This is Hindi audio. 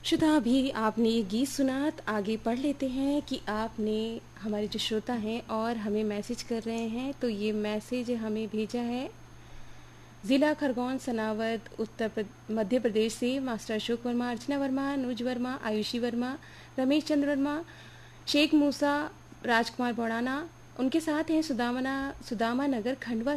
शुदा, अभी आपने ये गीत सुना तो आगे पढ़ लेते हैं कि आपने हमारे जो श्रोता हैं और हमें मैसेज कर रहे हैं, तो ये मैसेज हमें भेजा है ज़िला खरगोन सनावद मध्य प्रदेश से मास्टर अशोक वर्मा, अर्चना वर्मा, अनुज वर्मा, आयुषी वर्मा, रमेश चंद्र वर्मा, शेख मूसा, राजकुमार बौड़ाना। उनके साथ हैं सुदामा नगर खंडवा